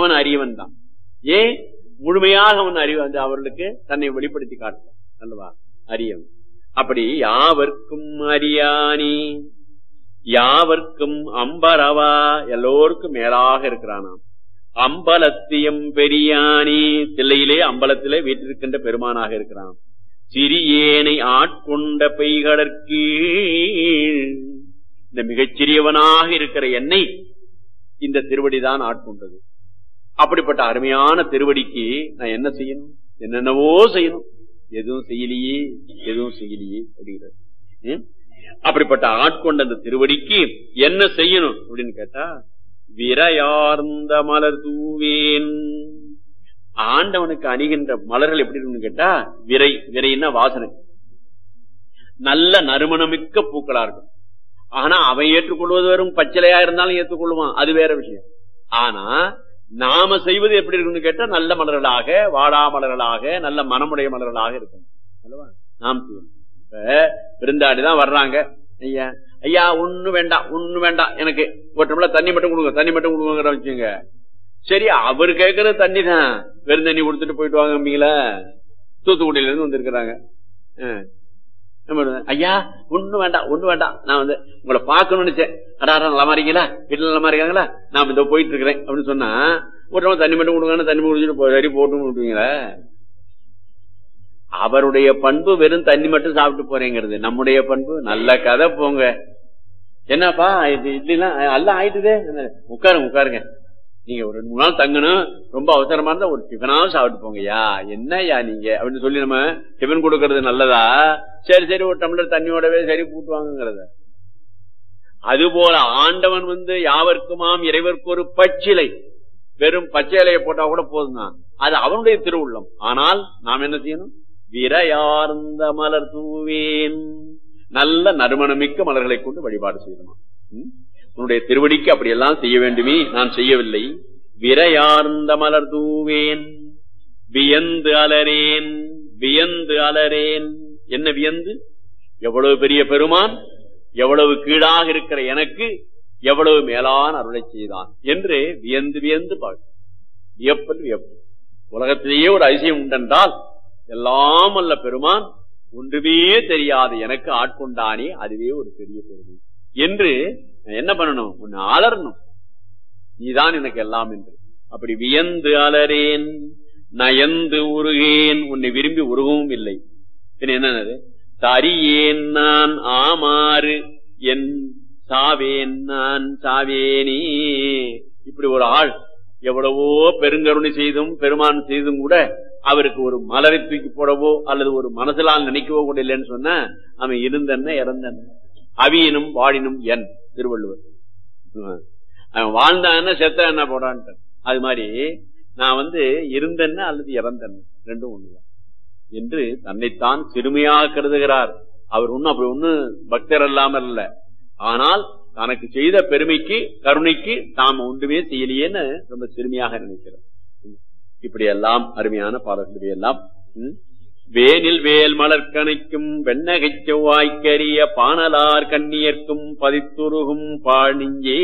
அவன் அறியவன் தான். ஏன் முழுமையாக அவன் அறிவு அவர்களுக்கு தன்னை வெளிப்படுத்தி காட்டுவான் அல்லவா அறியவன். அப்படி யாவர்க்கும் அறியானி யாவர்க்கும் அம்பரவா எல்லோருக்கும் மேலாக இருக்கிறானாம். அம்பலத்தியம் பெரியானி தில்லையிலே அம்பலத்திலே வீற்றிருக்கின்ற பெருமானாக இருக்கிறான். சிறியேனை ஆட்கொண்ட பெய்களற்கு இந்த மிகச்சிறியவனாக இருக்கிற என்னை இந்த திருவடிதான் ஆட்கொண்டது. அப்படிப்பட்ட அருமையான திருவடிக்கு நான் என்ன செய்யணும்? என்னென்னவோ செய்யணும், எதுவும் செய்யலையே எதுவும் செய்யலையே அப்படிங்கிறது. அப்படிப்பட்ட ஆட்கொண்ட அந்த திருவடிக்கு என்ன செய்யணும் அப்படின்னு கேட்டா, விரையார்ந்த மலர் தூவேன். ஆண்டவனுக்கு அணிகின்ற மலர்கள் எப்படி இருக்குன்னு கேட்டா, விரைன்னா வாசனை, நல்ல நறுமணமிக்க பூக்களா இருக்கும். ஆனா அவன் ஏற்றுக்கொள்வது வெறும் பச்சிலையா இருந்தாலும் ஏற்றுக்கொள்வான், அது வேற விஷயம். ஆனா நாம செய்வது எப்படி இருக்குன்னு கேட்டா, நல்ல மலர்களாக, வாடா மலர்களாக, நல்ல மனமுடைய மலர்களாக இருக்கும் அல்லவா நாம் செய்யணும். இப்ப விருந்தாடிதான் வர்றாங்க, ஐயா ஐயா ஒண்ணு வேண்டாம் ஒண்ணு வேண்டாம், எனக்கு ஒரு டம்ளர் தண்ணி மட்டும் கொடுங்க, தண்ணி மட்டும் கொடுங்க வச்சுங்க. சரி, அவர் கேட்கறது தண்ணி தான், வெறும் தண்ணி கொடுத்துட்டு போயிட்டு வாங்கீங்களா? தூத்துக்குடியில இருந்து வந்திருக்கிறாங்க. ஐயா ஒண்ணு வேண்டாம் ஒண்ணு வேண்டாம், நான் உங்களை பாக்கணும்னு நினைச்சேன். அடாரா நலமா இருக்கீங்களா, வீட்டுல நலமா இருக்காங்களா, நான் இந்த போயிட்டு இருக்கிறேன் அப்படின்னு சொன்னா, ஒரு டம்ளர் தண்ணி மட்டும் கொடுங்க, தண்ணி குடிச்சிட்டு சரி போட்டு விட்டுவீங்களா? அவருடைய பண்பு வெறும் தண்ணி மட்டும் சாப்பிட்டு போறேங்கிறது. நம்முடைய பண்பு நல்ல கதை போங்க, என்னப்பா இட்லாம் எல்லாம் ஆயிட்டுதே, உட்காருங்க உட்காருங்க, நீங்க ஒரு 2-3 நாள் தங்கணும், ரொம்ப அவசரமா இருந்தா ஒரு டிஃபனாவது சாப்பிட்டு போங்கய்யா, என்னய்யா நீங்க அப்படின்னு சொல்லி நம்ம டிஃபன் கொடுக்கறது நல்லதா? சரி சரி ஒரு டம்ளர் தண்ணியோடவே சரி கூட்டுவாங்கிறத. அது போல ஆண்டவன் யாவர்க்குமாம் இறைவர்க்கு ஒரு பச்சிலை, வெறும் பச்சை இலையை போட்டா கூட போதும் தான், அது அவனுடைய திருவுள்ளம். ஆனால் நாம் என்ன செய்யணும்? விரையார்ந்த மலர் தூவேன், நல்ல நறுமணமிக்க மலர்களை கொண்டு வழிபாடு செய்யணுமா. உன்னுடைய திருவடிக்கு அப்படியெல்லாம் செய்ய வேண்டுமே, நான் செய்யவில்லை. விரையார்ந்த மலர் தூவேன் வியந்து அலரேன், வியந்து அலரேன். என்ன வியந்து? எவ்வளவு பெரிய பெருமான், எவ்வளவு கீழாக இருக்கிற எனக்கு எவ்வளவு மேலான அருளை செய்தான் என்று வியந்து வியந்து பார்க்க. வியப்பல் வியப்பு. உலகத்திலேயே ஒரு அதிசயம் உண்டென்றால், எல்லாம் அல்ல பெருமான் ஒன்றுமே தெரியாது எனக்கு ஆட்கொண்டானே, அதுவே ஒரு பெரிய பெருமை என்று என்ன பண்ணணும்? உன்னை அலரணும், நீதான் எனக்கு எல்லாம் என்று. அப்படி வியந்து அலரேன் நயந்து உருகேன், உன்னை விரும்பி உருகவும் இல்லை. என்னது? தரியேன் நான் ஆமாறு என் சாவேன் நான் சாவேனே. இப்படி ஒரு ஆள் எவ்வளவோ பெருங்கருணை செய்தும் பெருமான் செய்தும் கூட அவருக்கு ஒரு மலரை தூக்கி போடவோ அல்லது ஒரு மனசிலால் நினைக்கவோ கூட இல்லைன்னு சொன்ன, அவன் இருந்தன்ன இறந்தன் அவியினும் வாழினும் என் திருவள்ளுவர். அவன் வாழ்ந்தான்னு செத்த என்ன போடான்ட்டு. அது மாதிரி நான் இருந்தன்ன அல்லது இறந்தன்ன ரெண்டும் ஒண்ணுதான் என்று தன்னைத்தான் சிறுமையாக கருதுகிறார். அவர் ஒன்னும் அப்படி ஒண்ணு பக்தர் இல்லாமல் இல்ல, ஆனால் தனக்கு செய்த பெருமைக்கு கருணைக்கு தாம் ஒன்றுமே செய்யலையேன்னு ரொம்ப சிறுமையாக நினைக்கிறார். இப்படி எல்லாம் அருமையான பாடல்கள் எல்லாம். வேனில் வேல் மலர்கணைக்கும் வெண்ணகை செவ்வாய்க்கரிய பானலார் கண்ணியர்க்கும் பதித்துருகும் பாணிஞ்சே.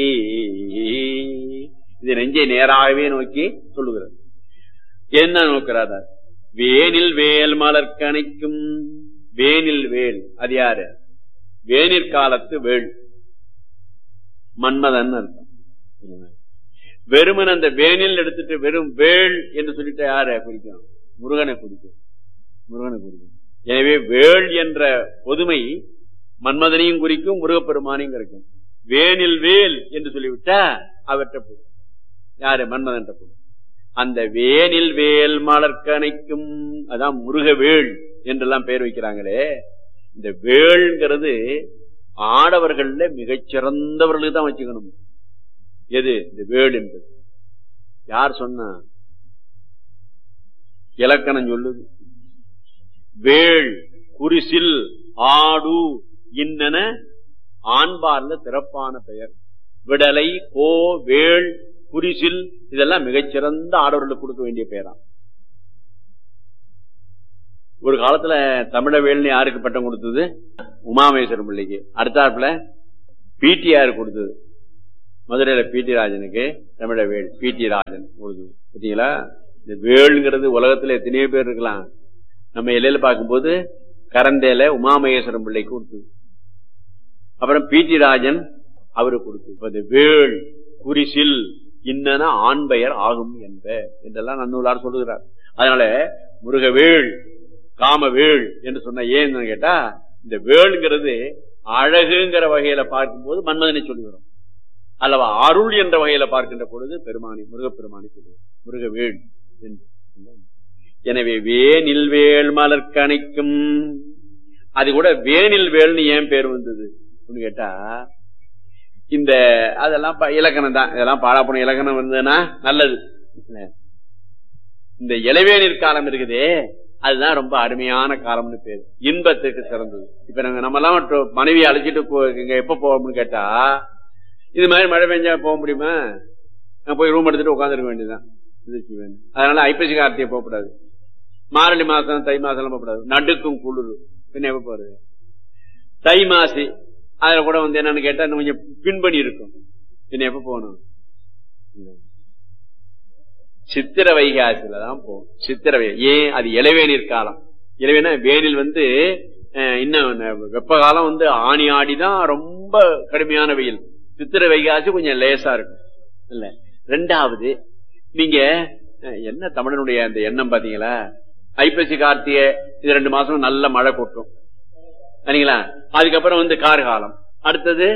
இது நெஞ்சை நேராகவே நோக்கி சொல்லுகிறது. என்ன நோக்கிறார்? வேனில் வேல் மலர்கணைக்கும். வேனில் வேல் அது யாரு? வேனிற்காலத்து வேள் மன்மதன் அர்த்தம். வெறுமன் அந்த வேனில் எடுத்துட்டு வெறும் வேள் என்று சொல்லிட்டு யார குறிக்கும்? முருகனை குறிக்கும். முருகனை குறிக்கும். எனவே வேள் என்ற பொதுமை மன்மதனையும் குறிக்கும், முருகப்பெருமானையும் குறிக்கும். வேனில் வேல் என்று சொல்லிவிட்டா அவற்றை போடும். யாரு? மன்மதன் போடும். அந்த வேனில் வேல் மலர்கணைக்கும், அதான் முருகவேள் என்றெல்லாம் பெயர் வைக்கிறாங்களே. இந்த வேள்ங்கிறது ஆடவர்கள்ல மிகச்சிறந்தவர்களுக்கு தான் வச்சுக்கணும். எது இந்த வேள் என்பது? யார் சொன்னா? இலக்கணம் சொல்லுது. வேள் குறிசில் ஆடு இன்னன ஆண்பார்ல சிறப்பான பெயர். விடலை கோ வேள் குறிசில் இதெல்லாம் மிகச்சிறந்த ஆடவர்களுக்கு கொடுக்க வேண்டிய பெயரா. ஒரு காலத்துல தமிழ வேள்னு யாருக்கு பட்டம் கொடுத்தது? உமாமேஸ்வரம் பிள்ளைக்கு. அடுத்தாப்புல பிடிஆர் கொடுத்தது. மதுரையில பிடி ராஜனுக்கு தமிழ வேள் பிடி ராஜன் உருது பார்த்தீங்களா. இந்த வேளுங்கிறது உலகத்துல எத்தனையோ பேர் இருக்கலாம். நம்ம எல்லையில பார்க்கும்போது கரந்தேல உமாமகேஸ்வரம் பிள்ளைக்கு கொடுத்தது. அப்புறம் பிடி ராஜன் அவருக்கு கொடுத்தது. இப்ப இந்த வேள் குறிசில் இன்னன ஆண் பெயர் ஆகும் என்றெல்லாம் நன்னூலார் சொல்லுகிறார். அதனால முருகவேள் காமவேள் என்று சொன்ன ஏன்னு கேட்டா இந்த வேளுங்கிறது அழகுங்கிற வகையில பார்க்கும்போது மன்மதனை சொல்லுகிறோம் அல்லவா. அருள் என்ற வகையில பார்க்கின்ற பொழுது பெருமானி முருகப்பெருமானி சொல்லுவோம் முருகவேள் என்று. எனவே வேனில் வேள் மலர்கணைக்கும் அது கூட வேனில் வேள்னு ஏன் பேர் வந்தது கேட்டா இந்த அதெல்லாம் இலக்கணம் தான். இதெல்லாம் பாழாப்பண இலக்கணம் வந்ததுன்னா நல்லது. இந்த இளவேநீர் காலம் இருக்குதே அதுதான் ரொம்ப அருமையான காலம்னு பேரு, இன்பத்துக்கு சிறந்தது. இப்ப நம்ம எல்லாம் மனைவியை அழைச்சிட்டு இங்க எப்ப போவோம்னு கேட்டா இது மாதிரி மழை பெஞ்சா போக முடியுமா? போய் ரூம் எடுத்துட்டு உட்காந்துருக்க வேண்டியதுதான். அதனால ஐப்பசி கார்த்திகை போகக்கூடாது, மார்கழி மாசம் தை மாசம் எல்லாம் போகக்கூடாது, நடுக்கும் குளிர். பின்ன எப்ப போறது? தை மாசி அதுல கூட வந்து என்னன்னு கேட்டா கொஞ்சம் பின்பணி இருக்கும். பின்ன எப்ப போகணும்? சித்திர வைகாசியில தான் போகும். சித்திர ஏன் அது இளவேநீர் காலம். இளவேனா வேனில் வந்து இன்னும் வெப்ப காலம் வந்து ஆணி ஆடிதான் ரொம்ப கடுமையான வெயில். சித்திர வைகாசி கொஞ்சம் லேசா இருக்கும் இல்ல. ரெண்டாவது நீங்க என்ன தமிழனுடைய அந்த எண்ணம் பாத்தீங்களா, ஐப்பசி கார்த்திகை இது 2 மாசம் நல்ல மழை கொட்டும் சரிங்களா. அதுக்கப்புறம் வந்து கார்காலம், அடுத்தது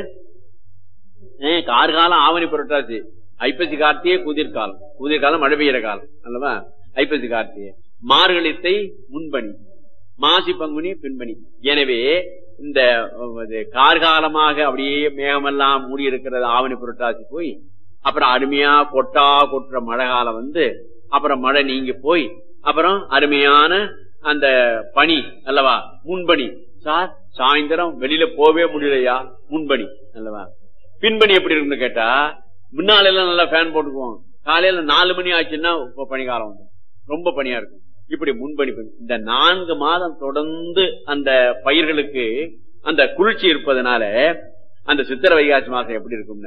கார்காலம் ஆவணி புரட்டாசி, ஐப்பசி கார்த்திகை குதிர்காலம், குதிர்காலம் மழை பெய்யற காலம் அல்லவா. ஐப்பசி கார்த்திகை மார்கழித்தை முன்பணி, மாசி பங்குனி பின்பணி. எனவே இந்த கார்காலமாக அப்படியே மேகமெல்லாம் மூடி இருக்கிறது ஆவணி புரட்டாசி போய் அப்புறம் அருமையா கொட்டுற மழை காலம் வந்து அப்புறம் மழை நீங்கி போய் அப்புறம் அருமையான அந்த பனி அல்லவா முன்பணி. சார் சாயந்தரம் வெளியில போவே முடியலையா முன்பணி அல்லவா. பின்பணி எப்படி இருக்குன்னு கேட்டா முன்னால எல்லாம் நல்லா ஃபேன் போட்டுக்குவோம், காலையில 4 மணி ஆச்சுன்னா பனிக்காலம் வந்து ரொம்ப பனியா இருக்கும். இப்படி முன்பணி இந்த 4 மாதம் தொடர்ந்து அந்த பயிர்களுக்கு அந்த குளிர்ச்சி இருப்பதனால அந்த சித்திர வைகாசி மாசம் எப்படி இருக்கும்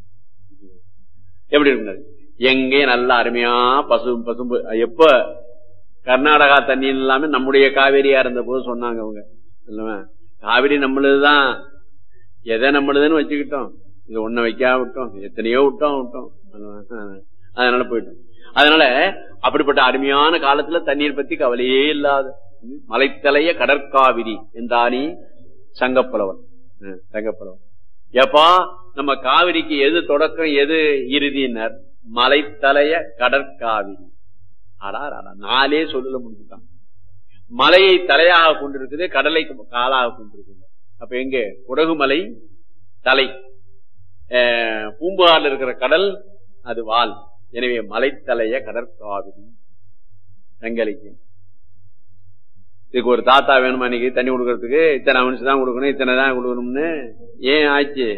எப்படி இருக்கும்? எங்கே நல்ல அருமையா பசும்பு. எப்ப கர்நாடகா தண்ணி இல்லாம நம்முடைய காவேரியா இருந்த போது சொன்னாங்க அவங்க இல்லவா, காவிரி நம்மளுதுதான், எதை நம்மளுதுன்னு வச்சுக்கிட்டோம், இது ஒன்ன வைக்கா விட்டோம், எத்தனையோ விட்டோம் அதனால போயிட்டோம். அதனால அப்படிப்பட்ட அருமையான காலத்துல தண்ணீர் பத்தி கவலையே இல்லாத மலைத்தலைய கடற்காவிரி என்றானி சங்கப்புலவன். எப்பா நம்ம காவிரிக்கு எது தொடக்கம் எது இறுதியினர்? மலைத்தலைய கடற்காவிரி. நாளே சொல்ல முடிஞ்சுட்டான். மலையை தலையாக கொண்டிருக்குது, கடலை காலாக கொண்டிருக்குது. அப்ப எங்க குடகுமலை தலை, பூம்புகார்ல இருக்கிற கடல் அது வால். எனவே மலைத்தலைய கடற்காவிரி செங்கலைக்கு. இதுக்கு ஒரு தாத்தா வேணுமா இன்னைக்கு தண்ணி கொடுக்கறதுக்கு? இத்தனை மனுஷன் தான் கொடுக்கணும், இத்தனை தான் கொடுக்கணும்னு ஏன் ஆச்சு?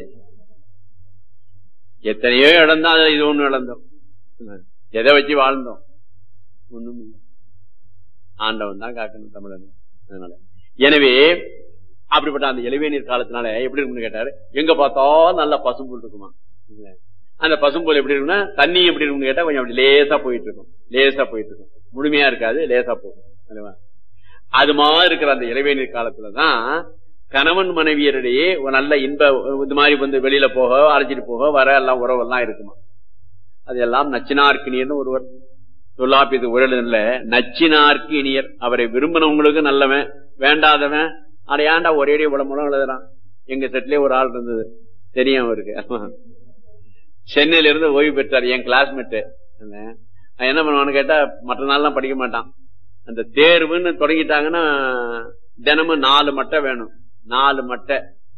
எத்தனையோ இடம் தான், இது ஒண்ணு இழந்தோம், எதை வச்சு வாழ்ந்தோம்? ஒண்ணும் இல்லை. ஆண்டவன் தான் காக்கணும் தமிழன். அதனால எனவே அப்படிப்பட்ட அந்த இளவேநீர் காலத்தினால எப்படி இருக்குன்னு கேட்டாரு. எங்க பார்த்தாலும் நல்ல பசும்புல் இருக்குமா. அந்த பசும்புல் எப்படி இருக்குன்னா தண்ணி எப்படி இருக்குன்னு கேட்டா கொஞ்சம் அப்படி லேசா போயிட்டு இருக்கும், முழுமையா இருக்காது, லேசா போகும். அது மாதிரி இருக்கிற அந்த இளவேநீர் காலத்துலதான் கணவன் மனைவியரிடையே ஒரு நல்ல இன்ப இது மாதிரி வந்து வெளியில போக அழைச்சிட்டு போக வர எல்லாம் உறவெல்லாம் இருக்குமா. அதெல்லாம் நச்சினார்க்கு இனியர்னு ஒருவர் தொல்லாப்பியது உரையில நச்சினார்க்கு இனியர். அவரை விரும்பினவங்களுக்கு நல்லவன், வேண்டாதவன் அடையாண்டா ஒரேடிய உடம்புலம் எழுதுறான். எங்க செட்லயே ஒரு ஆள் இருந்தது தெரியும் அவருக்கு. சென்னையில இருந்து ஓய்வு பெற்றார், என் கிளாஸ்மேட்டு. என்ன பண்ணுவான்னு கேட்டா மற்ற நாள்லாம் படிக்க மாட்டான். அந்த தேர்வுன்னு தொடங்கிட்டாங்கன்னா தினமும் 4 மட்டை வேணும், 4 மட்டை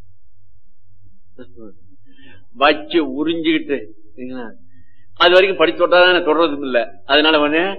வச்சு உறிஞ்சுக்கிட்டு அது வரைக்கும் படிச்சு தொட்டாதான் தொடர்றதும் இல்லை. அதனால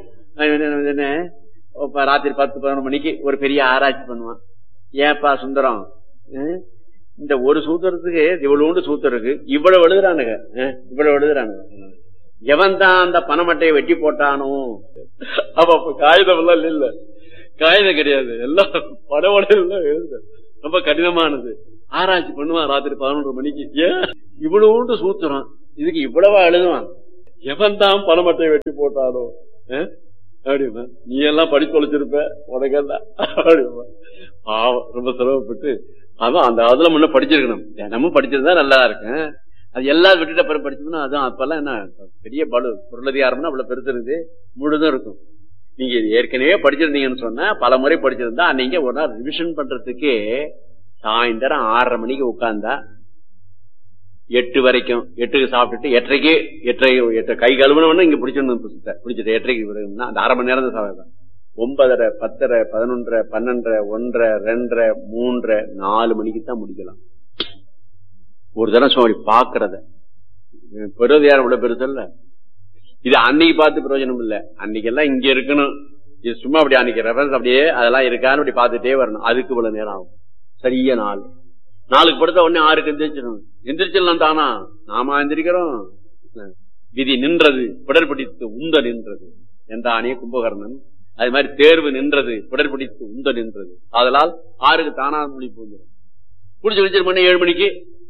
ராத்திரி 10-11 மணிக்கு ஒரு பெரிய ஆராய்ச்சி பண்ணுவான். ஏப்பா சுந்தரம், இந்த ஒரு சூத்திரத்துக்கு இவ்வளவு சூத்திரம் இருக்கு, இவ்வளவு எழுதுறானுங்க. எவன் தான் அந்த பணமட்டையை வெட்டி போட்டானோ? அப்ப காகிதம் எல்லாம் இல்ல, காகிதம் கிடையாது, எல்லாம் படவட எழுது, ரொம்ப கடினமானது. ஆராய்ச்சி பண்ணுவான் ராத்திரி 11 மணிக்கு. ஏன் இவ்வளவு சூத்திரம் இதுக்கு இவ்வளவா எழுதுவான்? எவன் தான் பணமட்டை வெட்டி போட்டானோ அப்படிமா, நீ எல்லாம் படிச்சு தொலைச்சிருப்ப உனக்கெல்லாம் அப்படிமா. ரொம்ப சிரமப்பட்டு அதான் அந்த அதுல முன்ன படிச்சிருக்கணும். தினமும் படிச்சிருந்தா நல்லா இருக்கேன். அது எல்லாரும் விட்டுட்டு அப்புறம் படிச்சோம்னா அதான் அப்பெல்லாம் என்ன பெரிய பலு பொருளதிகாரம்னா அவ்வளவு பெருசு இருக்கு, முழுதும் இருக்கும். நீங்க ஏற்கனவே படிச்சிருந்தீங்கன்னு சொன்னா பல முறை படிச்சிருந்தா நீங்க ஒரு நாள் ரிவிஷன் பண்றதுக்கு சாயந்தரம் 6:30 மணிக்கு உட்கார்ந்தா 8 வரைக்கும், 8க்கு சாப்பிட்டுட்டு 8:30 கை கழுவுன இங்க பிடிச்சிடணும் புத்தகத்தை பிடிச்சிட்டு 8:30 அந்த 1/2 மணி நேரம் தான் சாப்பிடுறேன். 9:30, 10:30, 11:30, 12:30, 1:30, 2:30, 3:30, 4 மணிக்கு தான் முடிக்கலாம். ஒரு தடவை சும்மா பாக்குறத பெருவது யாரும் இவ்வளவு பெருசு இல்ல. இது அன்னைக்கு பார்த்து பிரயோஜனம் இல்ல, அன்னைக்கெல்லாம் இங்க இருக்கணும். இது சும்மா அப்படி அன்னைக்கு ரெஃபரன்ஸ் அப்படியே அதெல்லாம் இருக்கான்னு அப்படி பார்த்துட்டே வரணும். அதுக்கு இவ்வளவு நேரம் ஆகும். சரியா 4க்கு படுத்த உடனே 6க்கு எந்திரிச்சிடணும். எந்திரிச்சிடலாம் தானா, நாம எந்திரிக்கிறோம். விதி நின்றது பிடர்பிடித்து உந்த நின்றது என்றானே கும்பகர்ணன். அது மாதிரி தேர்வு நின்றது பிடர்பிடித்து உந்த நின்றது. அதனால் 6க்கு தானா முடிப்பு வந்துடும். குடிச்சு குடிச்சிரு மணி 7 மணிக்கு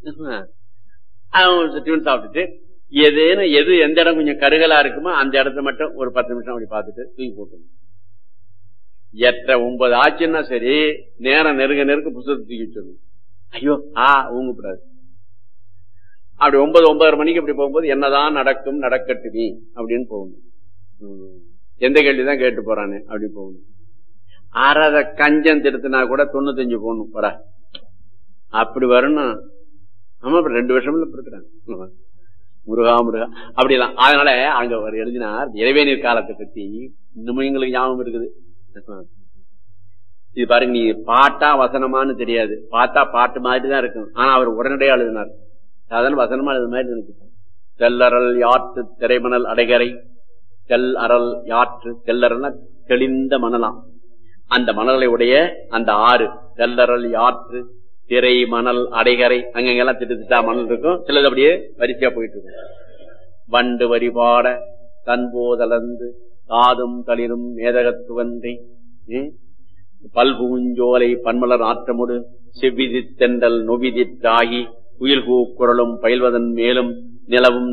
டிஃபன் சாப்பிட்டுட்டு எது எந்த இடம் கொஞ்சம் கருகலா இருக்குமோ அந்த இடத்த மட்டும் ஒரு 10 நிமிஷம் அப்படி பார்த்துட்டு தூக்கி போட்டு 8:09 ஆச்சுன்னா சரி, நேரம் நெருங்க புத்தகத்தை தூக்கி வச்சிடணும். ஐயோ ஊங்கக்கூடாது. அப்படி 9:30 மணிக்கு அப்படி போகும்போது என்னதான் நடக்கும் நடக்கட்டுமே அப்படின்னு போகணும். எந்த கேள்விதான் கேட்டு போறானே அப்படி போகணும். அறத கஞ்சம் திருத்தினா கூட 95 போகணும் வர அப்படி வரணும். ஆமா, அப்படி 2 வருஷம்ல இருக்கிறாங்க முருகா முருகா அப்படிலாம். அதனால அங்க அவர் எழுதினார் இறைவேநீர் காலத்தை பத்தி. இன்னமும் எங்களுக்கு ஞாபகம் இருக்குது. இது பாருங்க, நீ பாட்டா வசனமானு தெரியாது, பார்த்தா பாட்டு மாதிரி தான் இருக்கும். ஆனா அவர் உடனடியாக எழுதினார். சாதாரண வசனமா எழுது மாதிரி நினைச்சுட்டார். தெல்லறல் யாற்று திரைமணல் அடைகரை, தெல் அறல் யாற்று, தெல்லறல்னா தெளிந்த மணலாம், அந்த மணலை உடைய அந்த ஆறு. தெல்லறல் யாற்று திரை மணல் அடைகரை, அங்கெல்லாம் திட்டா மணல் இருக்கும். சிலது அப்படியே வரிசையா போயிட்டு இருக்கும். வண்டு வரிபாட தன்போதலந்து தாதும் தளிரும் மேதகத்துவன்றி பல்பூஞ்சோலை பன்மலர் ஆற்றமுடு செவ்விதி தெண்டல் நொவிதித்தாகி உயிர்கூ குரலும் பயில்வதன் மேலும் நிலவும்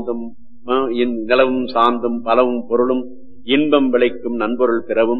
சாந்தும் பலவும் பொருளும் இன்பம் விளைக்கும் நண்பொருள் பிறவும்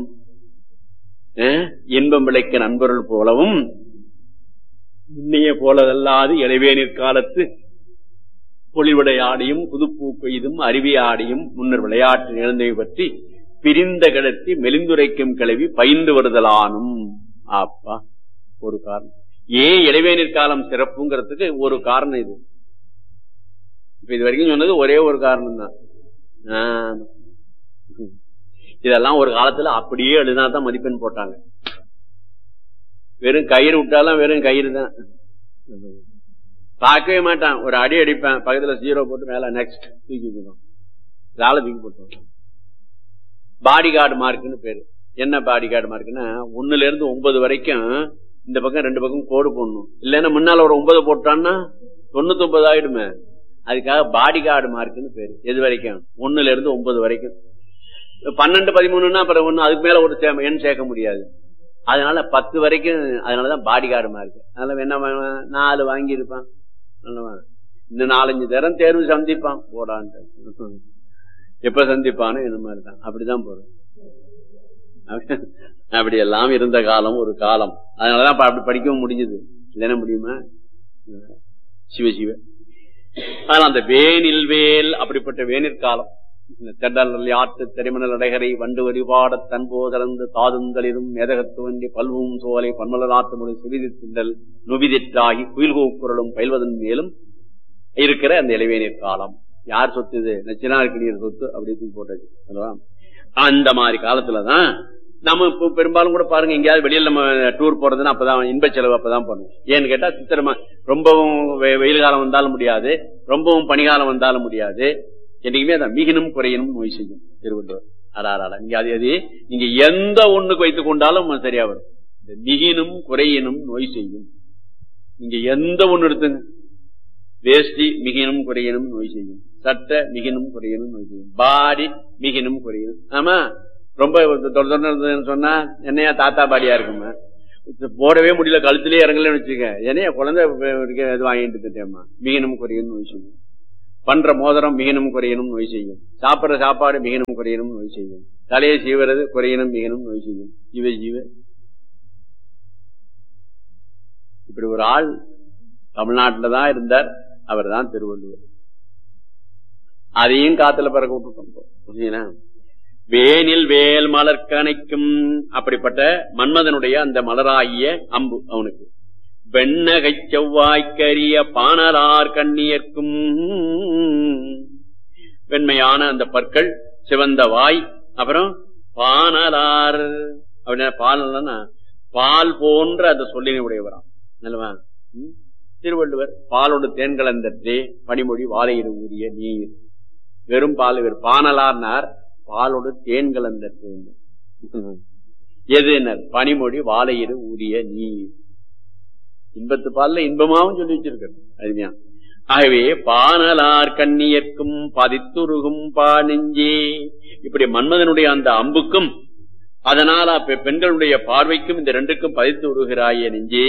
இன்பம் விளைக்க நண்பொருள் போலவும் இன்னைய போலதல்லாது இளைவேநீர் காலத்து பொலிவுடையாடியும் புதுப்பூ கொய்தும் அருவியாடியும் முன்னர் விளையாட்டு நிகழ்ந்தவை பற்றி பிரிந்த கிடத்தி மெலிந்துரைக்கும் கிளவி பயின்று வருதலானும். அப்பா ஒரு காரணம். ஏன் இளைவேநீர் காலம் சிறப்புங்கிறதுக்கு ஒரு காரணம் இது. இப்ப இது வரைக்கும் சொன்னது ஒரே ஒரு காரணம் தான். இதெல்லாம் ஒரு காலத்துல அப்படியே எழுதினாதான் மதிப்பெண் போட்டாங்க. வெறும் கயிறு விட்டாலும் வெறும் கயிறு தான், பார்க்கவே மாட்டான். ஒரு அடி அடிப்பேன், பக்கத்துல 0 போட்டு மேல நெக்ஸ்ட் தூக்கி தூக்கி போட்டோம். பாடி கார்டு மார்க்னு பேரு. என்ன பாடி கார்டு மார்க்னா 1ல இருந்து 9 வரைக்கும் இந்த பக்கம் 2 பக்கம் கோடு போடணும். இல்லைன்னா முன்னால ஒரு 9 போட்டான்னா 99 ஆயிடுமே. அதுக்காக பாடி கார்டு மார்க்னு பேரு. எது வரைக்கும்? 1ல இருந்து 9 வரைக்கும். 12, 13ன்னா அப்புறம் ஒண்ணு அதுக்கு மேல ஒரு எண் சேர்க்க முடியாது. அதனால 10 வரைக்கும். அதனாலதான் பாடி கார்டு மார்க். அதனால என்ன 4 வாங்கி இருப்பான், இன்னும் 4-5 தரம் தேர்வு சந்திப்பான் போடான்ட்டு. எப்ப சந்திப்பானோ என்ன மாதிரிதான். அப்படிதான் போறோம். அப்படி எல்லாம் இருந்த காலம் ஒரு காலம். அதனாலதான் அப்படி படிக்கவும் முடிஞ்சது. இல்லைன்னா முடியுமா? சிவ அதனால அந்த வேனில் வேல் அப்படிப்பட்ட வேனிற் காலம். தெண்டல் யாற்று திரைமணல் அடைகரை வண்டு வழிபாட தன்போதலந்து தாதுந்தளிரும் மேதகத்துவன்றி பல்வும் சோலை பன்மலர் ஆற்று முறை சிவிதி திண்டல் நுவிதிற்றாகி குயில்கூ குரலும் பயில்வதன் மேலும் இருக்கிற அந்த இளைவேநீர் காலம். யார் சொத்து? இது நச்சினார்கிணியர் சொத்து. அப்படி போட்டாச்சு. அந்த மாதிரி காலத்துலதான் நம்ம இப்ப பெரும்பாலும் கூட பாருங்க, எங்கேயாவது வெளியில நம்ம டூர் போறதுன்னா அப்பதான் இன்ப செலவு அப்பதான் பண்ணுவோம். ஏன்னு கேட்டா சித்திரமா ரொம்பவும் வெயில் காலம் வந்தாலும் முடியாது, ரொம்பவும் பனிகாலம் வந்தாலும் முடியாது. என்னைக்குமே அதான் மிகினும் குறையினும் நோய் செய்யும் திருவள்ளுவர். அடாராடா, நீங்க அது நீங்க எந்த ஒண்ணுக்கு வைத்துக் கொண்டாலும் சரியா வரும். இந்த மிகினும் குறையினும் நோய் செய்யும். நீங்க எந்த ஒண்ணு எடுத்துங்க, வேஷ்டி மிகினும் குறையினும் நோய் செய்யும், சட்டை மிகினும் குறையினும் நோய் செய்யும், பாடி மிகினும் குறையினும். ஆமா, ரொம்ப இருந்ததுன்னு சொன்னா என்னையா தாத்தா பாடியா இருக்குமா, போடவே முடியல, கழுத்திலே இறங்கலன்னு வச்சுக்க, என்னையா குழந்தை இது வாங்கிட்டு இருக்கேம்மா, மிகினும் குறையினும் நோய் செய்யும். பண்ற மோதிரம் மிகனும் குறையனும் நோய் செய்யும். சாப்பிடுற சாப்பாடு மிகனும் குறையனும் நோய் செய்யும். தலையை சீவுறது குறையனும் மிகனும் நோய் செய்யும். ஜீவ ஜீவ இப்படி ஒரு ஆள் தமிழ்நாட்டில தான் இருந்தார். அவர் தான் திருவள்ளுவர். அதையும் காத்துல பறக்க விட்டுட்டோம். வேனில் வேல் மலர்கணைக்கும் அப்படிப்பட்ட மன்மதனுடைய அந்த மலராகிய அம்பு அவனுக்கு. வெண்ணகை செவ்வாய்க்கரிய பானலார் கண்ணியர்க்கும் வெண்மையான அந்த பற்கள், சிவந்த வாய், அப்புறம் பானலார் அப்படின்னா பால் பால் போன்ற அந்த சொல்லினை உடையவராம். நல்லவா திருவள்ளுவர். பாலோடு தேன் கலந்தற்றே பனிமொழி வாழையிடு ஊறிய நீர். வெறும் பால் வேறு. பானலார்னார் பாலோடு தேன் கலந்தற்றே. எது பனிமொழி வாழையிடு ஊறிய நீர். இன்பத்து பால்ல இன்பமாவும் சொல்லி வச்சிருக்காரு. அருமையா. ஆகவே பானலார் கண்ணியர்க்கும் பதித்துருகும் பானெஞ்சே. இப்படி மன்மதனுடைய அந்த அம்புக்கும் அதனால பெண்களுடைய பார்வைக்கும் இந்த ரெண்டுக்கும் பதித்து உருகிறாய நெஞ்சே.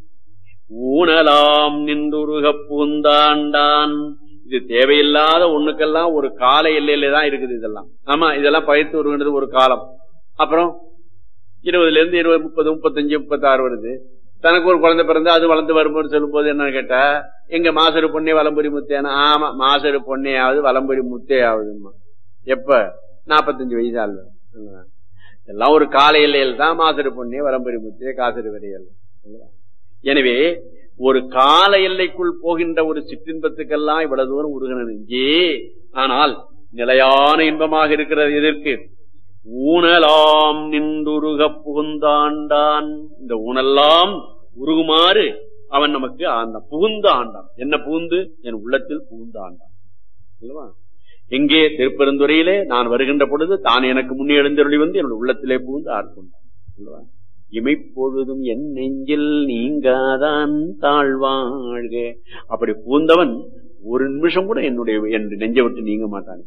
ஊனலாம் நின்றுருக பூந்தாண்டான். இது தேவையில்லாத ஒண்ணுக்கெல்லாம் ஒரு கால எல்லையில தான் இருக்குது இதெல்லாம். ஆமா, இதெல்லாம் பதித்து உருகிறது ஒரு காலம். அப்புறம் 20 இருந்து 20, 30, 35, 36 வருது. தனக்கு ஒரு குழந்தை பிறந்தா அது வளர்ந்து வரும்போது சொல்லும் போது என்னன்னு கேட்டா, எங்க மாசரு பொண்ணே வலம்புரி முத்தேனா? ஆமா, மாசரு பொண்ணையாவது வலம்புரி முத்தே ஆகுதுமா. எப்ப 45 வயசு ஆள். எல்லாம் ஒரு கால எல்லையில் தான் மாசரு பொண்ணே வலம்புரி முத்தே காசரு வரையல். எனவே ஒரு கால எல்லைக்குள் போகின்ற ஒரு சிற்றின்பத்துக்கெல்லாம் இவ்வளவு தூரம் உருகின நெஞ்சே. ஆனால் நிலையான இன்பமாக இருக்கிறது எதற்கு? ஊனலாம் நின்றுருக புகுந்தாண்டான். இந்த ஊனெல்லாம் உருகுமாறு அவன் நமக்கு அந்த புகுந்து ஆண்டான். என்ன புகுந்து? என் உள்ளத்தில் புகுந்து ஆண்டான். எங்கே? திருப்பெருந்துறையிலே நான் வருகின்ற பொழுது தான் எனக்கு முன்னே எழுந்தருளி வந்து என்னுடைய உள்ளத்திலே புகுந்து ஆட்கொண்டான். இமைப்பொழுதும் என் நெஞ்சில் நீங்காதான் தாழ்வாழ்க. அப்படி புகுந்தவன் ஒரு நிமிஷம் கூட என் நெஞ்சை விட்டு நீங்க மாட்டான்.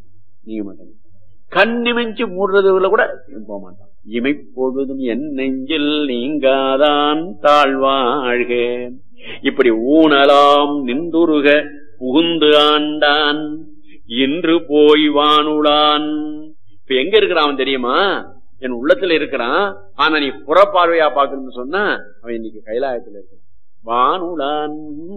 கண்ணிமைஞ்சு மூடுறதுல கூட போக மாட்டான். இமைப்பொழுதும் என் நெஞ்சில் நீங்காதான் தாழ்வாழ்க. இப்படி ஊனலாம் நின்றுருக புகுந்து ஆண்டான். இன்று போய் வானுளான். இப்ப எங்க இருக்கிறான் தெரியுமா? என் உள்ளத்துல இருக்கிறான். ஆனா நீ புறப்பார்வையா பாக்கணும்னு சொன்னா அவன் இன்னைக்கு கைலாயத்துல இருக்கிறான். வானுளான்.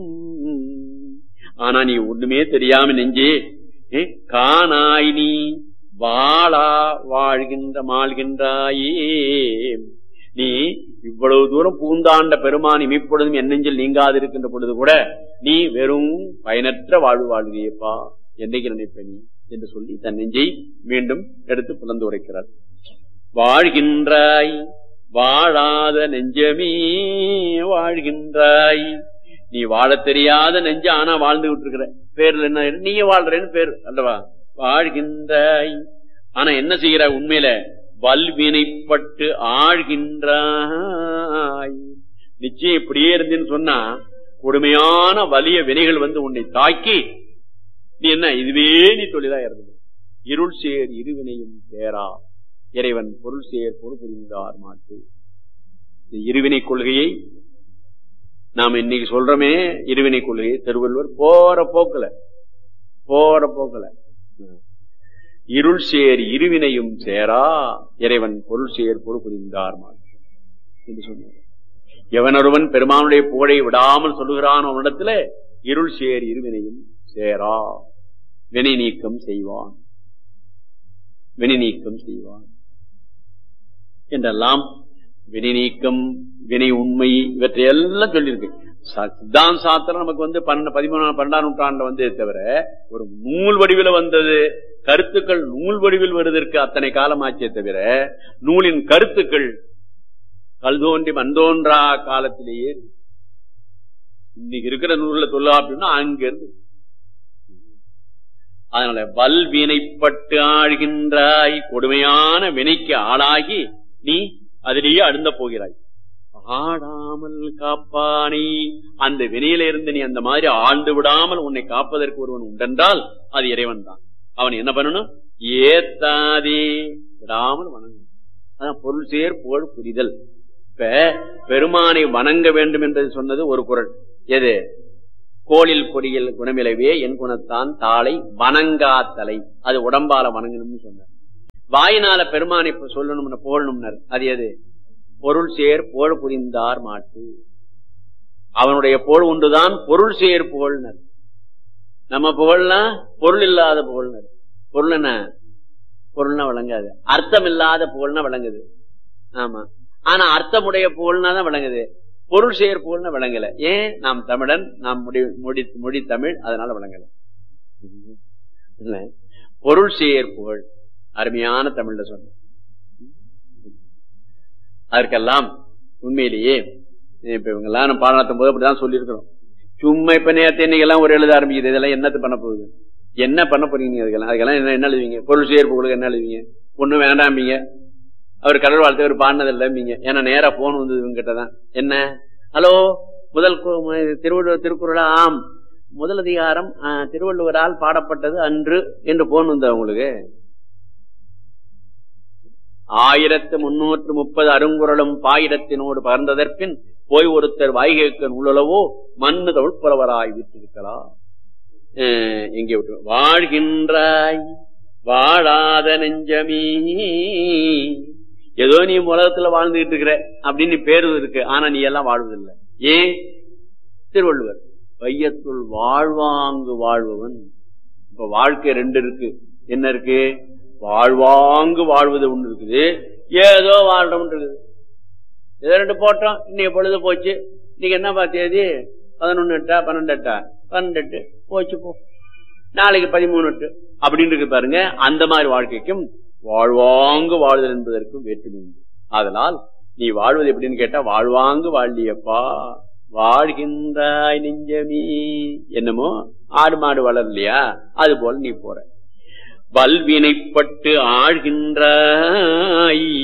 ஆனா நீ ஒண்ணுமே தெரியாம நெஞ்சே காணாய் நீ வாழா வாழ்கின்ற மாழ்கின்றாயே. நீ இவ்வளவு தூரம் பூந்தாண்ட பெருமான் இமைப்பொழுதும் என் நெஞ்சில் நீங்காது இருக்கின்ற பொழுது கூட நீ வெறும் பயனற்ற வாழ்வு வாழ்வியப்பா, என்னைக்கு நினைப்ப நீ என்று சொல்லி தன் நெஞ்சை மீண்டும் எடுத்து புலந்து உரைக்கிறார். வாழ்கின்றாய் வாழாத நெஞ்சமே வாழ்கின்றாய். நீ வாழ தெரியாத நெஞ்ச ஆனா வாழ்ந்துகிட்டு இருக்கிற. பேர்ல என்ன? நீ வாழ்றேன்னு பேர் அல்லவா? வாழ்கின்றாய். ஆனா என்ன செய்கிற? உண்மையில வல்வினைப்பட்டு ஆழ்கின்றாய். நிச்சயம் இப்படியே இருந்தேன்னு சொன்னா கொடுமையான வலிய வினைகள் வந்து உன்னை தாக்கி நீ என்ன இதுவே நீ தொழிலா இருந்தது. இருள் சேர் இருவினையும் சேரா இறைவன் பொருள் சேர் பொருள் புரிந்தார் மாட்டு. இருவினை கொள்கையை நாம் இன்னைக்கு சொல்றோமே, இருவினை கொள்கையை திருவள்ளுவர் போற போக்குல இருள் சேர் இருவினையும் சேரா இறைவன் பொருள் சேர் பொருள் புரிந்தார் மாட்டு என்று சொன்னார். எவனொருவன் பெருமானுடைய புகழை விடாமல் சொல்லுகிறான் அவனிடத்துல இருள் சேர் இருவினையும் சேரா வினை நீக்கம் செய்வான் என்றெல்லாம் வினை நீக்கம் வினை உண்மை இவற்றையெல்லாம் சொல்லியிருக்கு. சித்தாந்த சாஸ்திரம் நமக்கு வந்து 12ஆம் நூற்றாண்டு வந்து தவிர ஒரு நூல் வடிவில் வந்தது. கருத்துக்கள் நூல் வடிவில் வருவதற்கு அத்தனை காலம் ஆச்சே தவிர நூலின் கருத்துக்கள் கல் தோன்றி மண்தோன்றா காலத்திலேயே இன்னைக்கு இருக்கிற நூல்ல தொல்லாப்பின்னா அங்கிருந்து. அதனால வல்வினைப்பட்டு ஆழ்கின்றாய். கொடுமையான வினைக்கு ஆளாகி நீ அதிலேயே அழுந்த போகிறாய். ஆடாமல் காப்பானே. அந்த வினையில இருந்து நீ அந்த மாதிரி ஆழ்ந்து விடாமல் உன்னை காப்பதற்கு ஒருவன் உண்டென்றால் அது இறைவன் தான். அவன் என்ன பண்ணணும்? ஏத்தாதே விடாமல் வணங்கும். அதான் பொருள் சேர் புகழ் புரிதல். இப்ப பெருமானை வணங்க வேண்டும் என்று சொன்னது ஒரு குறள். எது? கோளில் பொடியில் குணமிலவே என் குணத்தான் தாளை வணங்காத்தலை, அது உடம்பால வணங்கணும்னு சொன்னார். வாயினால பெருமானை சொல்லணும்னு புகழணும்னர். அது எது? பொருள் சேர் புகழ் புரிந்தார் மாட்டு, அவனுடைய புகழ் உண்டுதான் பொருள் சேர் புகழ்னர். நம்ம புகழ்னா பொருள் இல்லாத புகழ்னர். பொருள் என்ன? பொருள்னா வழங்காது. அர்த்தம் இல்லாத புகழ்னா வழங்குது. ஆமா, ஆனா அர்த்தமுடைய புகழ்னா தான் வழங்குது. பொருள் சேர் புகழ்னா வழங்கல. ஏன்? நாம் தமிழன், நாம் மொழி தமிழ், அதனால வழங்கல. பொருள் சேர் புகழ் அருமையான தமிழ்ல சொன்ன. அதற்கெல்லாம் உண்மையிலேயே இப்ப இவங்க எல்லாம் நம்ம பாடம் நடத்தும் போது அப்படிதான் சொல்லியிருக்கிறோம். சும்மா இப்ப நேரத்தை இன்னைக்கெல்லாம் ஒரு எழுத ஆரம்பிக்குது. இதெல்லாம் என்னத்து பண்ண போகுது? என்ன பண்ண போறீங்க? அதுக்கெல்லாம் என்ன எழுதுவீங்க? பொருள் சேர் புகழுக்கு என்ன எழுதுவீங்க? ஒண்ணும் வேண்டாம்பீங்க. அவர் கடவுள் வாழ்த்து அவர் பாடினது இல்லைம்பீங்க. ஏன்னா நேரா போன் வந்து இவங்க கிட்டதான். என்ன, ஹலோ, முதல் திருவள்ளுவர் திருக்குறளா? ஆம், முதல் அதிகாரம் திருவள்ளுவரால் பாடப்பட்டது அன்று என்று போன் வந்து அவங்களுக்கு 1330 அருங்குறளும் பாயிடத்தினோடு பகர்ந்ததற்பின் போய் ஒருத்தர் வாய்கேட்கன் உள்ளளவோ மண்ணு தமிழ் புலவராய் விட்டிருக்கலாம். எங்கே விட்டு வாழ்கின்றாய் வாழாத நெஞ்சமீ, ஏதோ நீ உலகத்துல வாழ்ந்துகிட்டு இருக்கிற அப்படின்னு பேரு இருக்கு, ஆனா நீ எல்லாம் வாழ்வதில்லை. ஏன்? திருவள்ளுவர் வையத்துள் வாழ்வாங்கு வாழ்பவன். இப்ப வாழ்க்கை ரெண்டு இருக்கு. என்ன இருக்கு? வாழ்வாங்கு வாழ்வது ஒண்ணு இருக்குது, ஏதோ வாழ்றோம் இருக்குது. ஏதோ ரெண்டு போட்டோம். இன்னைக்கு பொழுது போச்சு. இன்னைக்கு என்ன தேதி? 11/8 12/8 12/8 போச்சு போ. நாளைக்கு 13/8 அப்படின்னு இருக்கு பாருங்க. அந்த மாதிரி வாழ்க்கைக்கும் வாழ்வாங்கு வாழ்தல் என்பதற்கும் வேற்றுமை உண்டு. அதனால் நீ வாழ்வது எப்படின்னு கேட்டா, வாழ்வாங்கு வாழ்லியப்பா வாழ்கின்றாய் நெஞ்சமீ. என்னமோ ஆடு மாடு வளரலையா, அது போல நீ போற. வல்வினைப்பட்டு ஆழ்கின்றாய்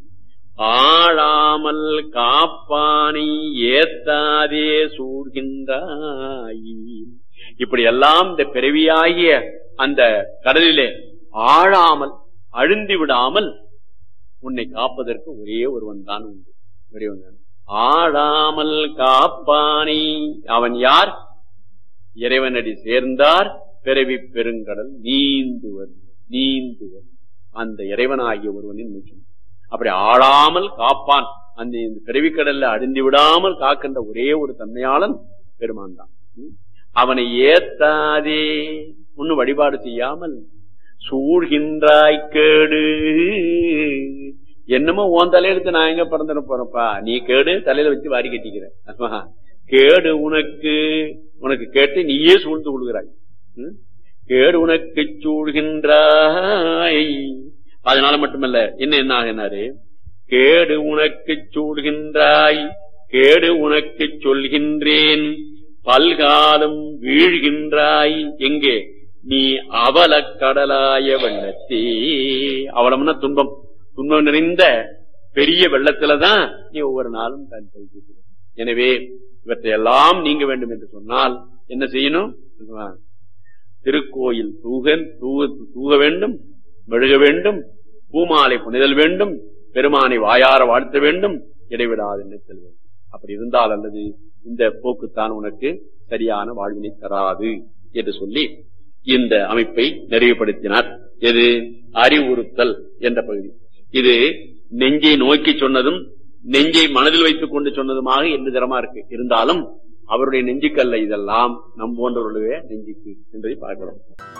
ஆளாமல் காப்பானை ஏத்தாதே சூழ்கின்றாய். இப்படி எல்லாம் இந்த பிறவியாகிய அந்த கடலிலே ஆழாமல் அழுந்தி விடாமல் உன்னை காப்பதற்கு ஒரே ஒருவன் தான் உண்டு. ஒரே ஒன்று. ஆழாமல் காப்பானை, அவன் யார்? இறைவனடி சேர்ந்தார் பிறவி பெருங்கடல் நீந்துவர் நீந்துவர். அந்த இறைவனாகிய ஒருவனின் முக்கியம். அப்படி ஆளாமல் காப்பான், அந்த பிறவிக்கடல்ல அழிந்து விடாமல் காக்கின்ற ஒரே ஒரு தன்மையாளன் பெருமான் தான். அவனை ஏத்தாதே, ஒன்னு வழிபாடு செய்யாமல் சூழ்கின்றாய் கேடு. என்னமோ உன் தலையெடுத்து நான் எங்க பிறந்துட போறப்பா, நீ கேடு தலையில வச்சு வாரி கட்டிக்கிற. கேடு உனக்கு, உனக்கு கேட்டு நீயே சூழ்ந்து கொள்கிறாய். கேடு உனக்கு சூழ்கின்றாய். அதனால மட்டுமல்ல, என்ன ஆகினாரு? கேடு உனக்கு சூழ்கின்றாய் கேடு உனக்கு சொல்கின்றேன் பல்காலம் வீழ்கின்றாய். எங்கே? நீ அவல கடலாய வெள்ளத்தே. அவலம்னா துன்பம், துன்பம் நிறைந்த பெரிய வெள்ளத்துலதான் நீ ஒவ்வொரு நாளும் தான் செல்கின்ற. எனவே இவற்றையெல்லாம் நீங்க வேண்டும் என்று சொன்னால் என்ன செய்யணும்? திருக்கோயில் தூக வேண்டும், மெழுக வேண்டும், பூமாலை புனிதல் வேண்டும், பெருமானை வாயார வாழ்த்த வேண்டும், இடைவிடாது நினைத்தல் வேண்டும். அப்படி இருந்தால் அல்லது இந்த போக்குத்தான் உனக்கு சரியான வாழ்வினை தராது என்று சொல்லி இந்த அமைப்பை நிறைவுபடுத்தினார். எது? அறிவுறுத்தல் என்ற பகுதி. இது நெஞ்சை நோக்கி சொன்னதும் நெஞ்சை மனதில் வைத்துக் கொண்டு சொன்னதுமாக எந்த தரமா இருக்கு. இருந்தாலும் அவருடைய நெஞ்சுக்கல்ல இதெல்லாம் நம் போன்றவர்களுடைய நெஞ்சுக்கு என்பதை பார்க்கிறோம்.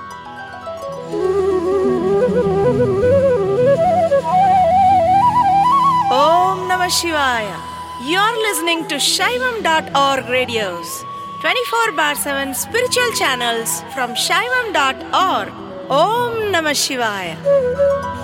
Om Namah Shivaya. You're listening to Shaivam.org radios, 24/7 spiritual channels from Shaivam.org. Om Namah Shivaya.